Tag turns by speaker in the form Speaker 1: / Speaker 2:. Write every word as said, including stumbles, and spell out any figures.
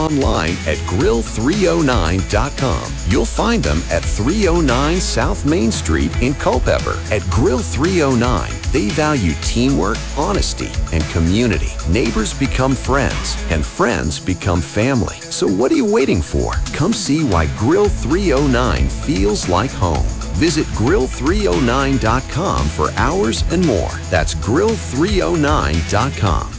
Speaker 1: online at grill three oh nine dot com. You'll find them at three oh nine South Main Street in Culpeper. At Grill three oh nine, they value teamwork, honesty, and community. Neighbors become friends, and friends become family. So what are you waiting for? Come see why Grill three oh nine feels like home. Visit grill three oh nine dot com for hours and more. That's grill three oh nine dot com.